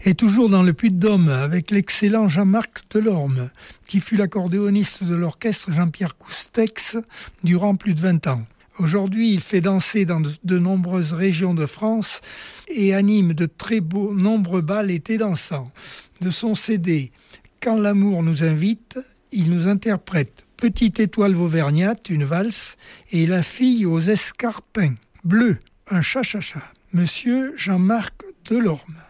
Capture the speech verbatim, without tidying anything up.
Et toujours dans le Puy-de-Dôme, avec l'excellent Jean-Marc Delorme, qui fut l'accordéoniste de l'orchestre Jean-Pierre Coustex durant plus de vingt ans. Aujourd'hui, il fait danser dans de, de nombreuses régions de France et anime de très beaux nombreux bals été dansants. De son C D « Quand l'amour nous invite », il nous interprète « Petite étoile vauvergnate », une valse, et « La fille aux escarpins bleus », un cha-cha-cha. Monsieur Jean-Marc Delorme.